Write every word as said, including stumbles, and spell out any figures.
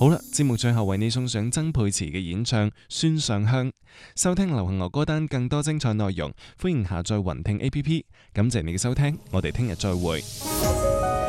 好啦，節目最後為你送上曾沛慈嘅演唱《孫尚香》。收聽流行樂歌單更多精彩內容，歡迎下載雲聽 A P P。感謝你嘅收聽，我哋聽日再會。